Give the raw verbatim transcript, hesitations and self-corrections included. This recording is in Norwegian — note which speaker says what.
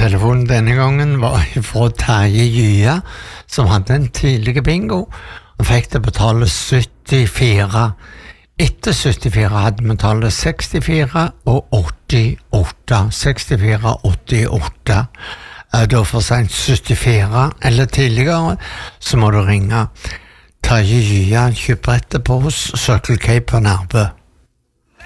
Speaker 1: telefonen denne gangen var fra Terje Gya, som hadde en tidlig bingo. Han fikk det på tallet syttifire. Etter syttifire hadde vi tallet sekstifire og åttiåtte. sekstifire og åttiåtte. Da for sent syttifire eller tidligere, så må du ringe. Terje Gya kjøper etter på hos Circle K på Nærbø.